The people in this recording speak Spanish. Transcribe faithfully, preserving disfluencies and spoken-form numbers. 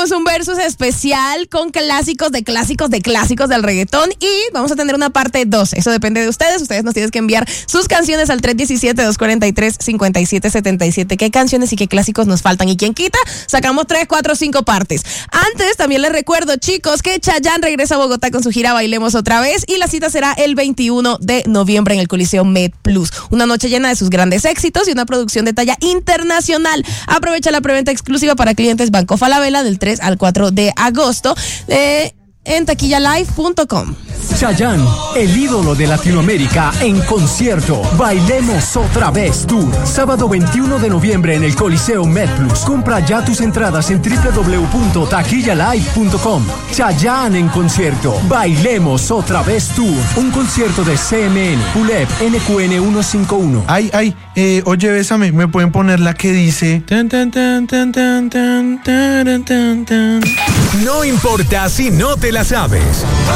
tenemos un versus especial con clásicos de clásicos de clásicos del reggaetón y vamos a tener una parte dos. Eso depende de ustedes. Ustedes nos tienen que enviar sus canciones al tres uno siete, dos cuatro tres, cinco siete siete siete. ¿Qué canciones y qué clásicos nos faltan? Y quien quita, sacamos tres, cuatro, cinco partes. Antes, también les recuerdo, chicos, que Chayanne regresa a Bogotá con su gira Bailemos Otra Vez y la cita será el veintiuno de noviembre en el Coliseo MedPlus. Una noche llena de sus grandes éxitos y una producción de talla internacional. Aprovecha la preventa exclusiva para clientes Banco Falabella del tres al cuatro de agosto eh, en taquilla live punto com. Chayanne, el ídolo de Latinoamérica, en concierto. Bailemos Otra Vez Tour. Sábado veintiuno de noviembre en el Coliseo MedPlus. Compra ya tus entradas en doble u doble u doble u punto taquilla live punto com. Chayanne en concierto. Bailemos Otra Vez Tour. Un concierto de C M N, U L E P, N Q N ciento cincuenta y uno. Ay, ay, eh, oye, bésame, ¿me pueden poner la que dice? Tan, tan, tan, tan, tan, tan, tan, tan, tan. No importa si no te la sabes.